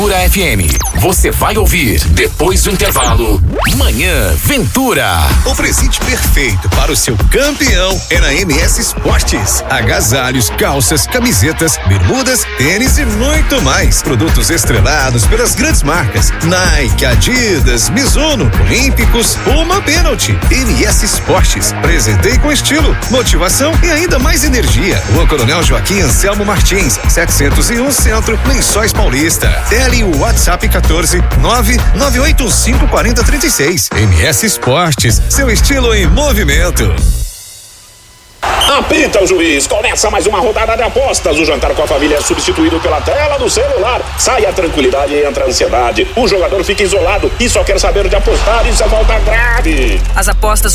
FM. Você vai ouvir depois do intervalo. Manhã Ventura. O presente perfeito para o seu campeão é na MS Esportes. Agasalhos, calças, camisetas, bermudas, tênis e muito mais. Produtos estrelados pelas grandes marcas Nike, Adidas, Mizuno, Olímpicos, Puma, Penalty. MS Esportes. Presentei com estilo, motivação e ainda mais energia. Rua Coronel Joaquim Anselmo Martins, 701 Centro, Lençóis Paulista. Tele WhatsApp 14 99815 4036. MS Esportes, seu estilo em movimento. Apita o juiz, começa mais uma rodada de apostas. O jantar com a família é substituído pela tela do celular. Sai a tranquilidade e entra a ansiedade. O jogador fica isolado e só quer saber de apostar. Isso é falta grave. As apostas